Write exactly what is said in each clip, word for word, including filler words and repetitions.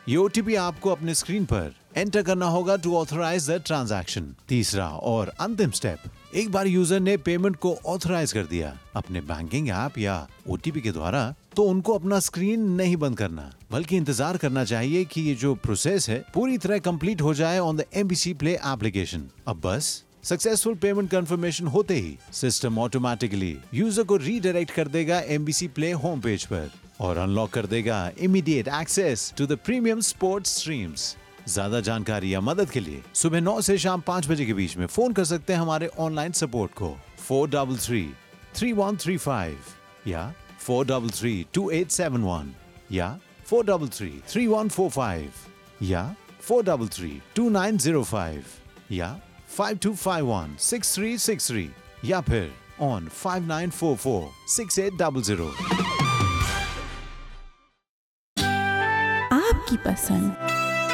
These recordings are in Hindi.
ये ओटीपी आपको अपने स्क्रीन पर एंटर करना होगा टू ऑथराइज द ट्रांजैक्शन। तीसरा और अंतिम स्टेप, एक बार यूजर ने पेमेंट को ऑथराइज कर दिया अपने बैंकिंग ऐप या ओटीपी के द्वारा, तो उनको अपना स्क्रीन नहीं बंद करना, बल्कि इंतजार करना चाहिए कि ये जो प्रोसेस है पूरी तरह कंप्लीट हो जाए on the MBC play application. अब बस सक्सेसफुल पेमेंट कंफर्मेशन होते ही सिस्टम ऑटोमेटिकली यूजर को रीडायरेक्ट कर देगा एमबीसी प्ले होम पेज पर और अनलॉक कर देगा immediate access to the premium sports streams. ज्यादा जानकारी या मदद के लिए सुबह नौ से शाम पाँच बजे के बीच में फोन कर सकते हैं हमारे ऑनलाइन सपोर्ट को four double three three one three five या four double three to eight seven one या four double three three one four five या four double three to nine zero five या five to five one six three six three या फिर on five nine four four six eight double zero. आपकी पसंद।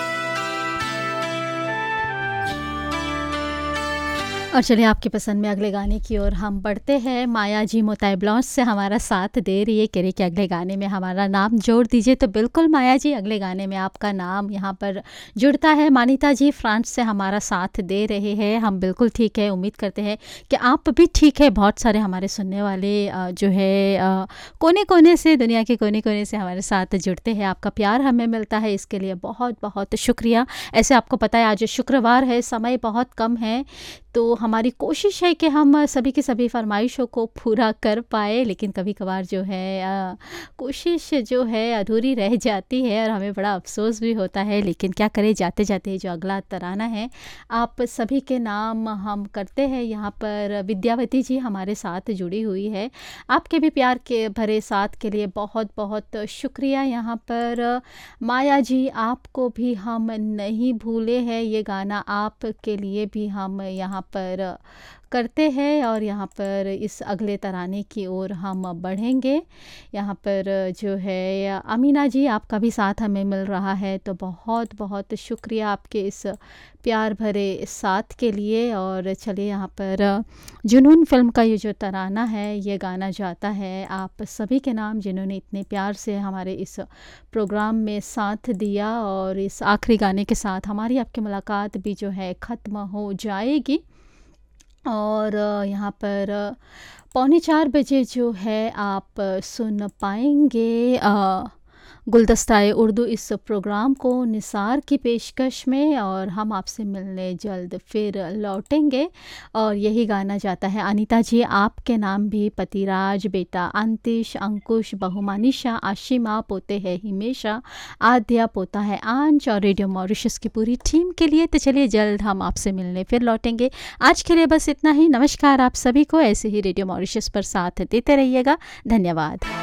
और चलिए आपकी पसंद में अगले गाने की ओर हम बढ़ते हैं। माया जी मोताई ब्लॉन्च से हमारा साथ दे रही है, कह रही कि अगले गाने में हमारा नाम जोड़ दीजिए। तो बिल्कुल माया जी, अगले गाने में आपका नाम यहाँ पर जुड़ता है। मानिता जी फ्रांस से हमारा साथ दे रहे हैं। हम बिल्कुल ठीक है, उम्मीद करते हैं कि आप भी ठीक है। बहुत सारे हमारे सुनने वाले जो है कोने कोने से, दुनिया के कोने कोने से हमारे साथ जुड़ते हैं। आपका प्यार हमें मिलता है, इसके लिए बहुत बहुत शुक्रिया। ऐसे आपको पता है आज शुक्रवार है, समय बहुत कम है, तो हमारी कोशिश है कि हम सभी की सभी फरमाइशों को पूरा कर पाए, लेकिन कभी कभार जो है आ, कोशिश जो है अधूरी रह जाती है और हमें बड़ा अफसोस भी होता है। लेकिन क्या करें, जाते जाते जो अगला तराना है आप सभी के नाम हम करते हैं। यहाँ पर विद्यावती जी हमारे साथ जुड़ी हुई है, आपके भी प्यार के भरे साथ के लिए बहुत बहुत शुक्रिया। यहाँ पर माया जी, आपको भी हम नहीं भूले हैं, ये गाना आपके लिए भी हम यहाँ पर करते हैं और यहाँ पर इस अगले तराने की ओर हम बढ़ेंगे। यहाँ पर जो है अमीना जी, आपका भी साथ हमें मिल रहा है, तो बहुत बहुत शुक्रिया आपके इस प्यार भरे साथ के लिए। और चलिए यहाँ पर जुनून फिल्म का ये जो तराना है, ये गाना जाता है आप सभी के नाम जिन्होंने इतने प्यार से हमारे इस प्रोग्राम में साथ दिया। और इस आखिरी गाने के साथ हमारी आपकी मुलाकात भी जो है ख़त्म हो जाएगी। और यहाँ पर पौने चार बजे जो है आप सुन पाएंगे गुलदस्ता-ए उर्दू इस प्रोग्राम को निसार की पेशकश में। और हम आपसे मिलने जल्द फिर लौटेंगे। और यही गाना जाता है अनीता जी, आपके नाम भी, पतिराज, बेटा अंतिश, अंकुश, बहू मनीषा, आशिमा, पोते है हिमेशा, आद्या, पोता है आंच और रेडियो मॉरिशस की पूरी टीम के लिए। तो चलिए जल्द हम आपसे मिलने फिर लौटेंगे। आज के लिए बस इतना ही। नमस्कार आप सभी को। ऐसे ही रेडियो मॉरिशस पर साथ देते रहिएगा। धन्यवाद।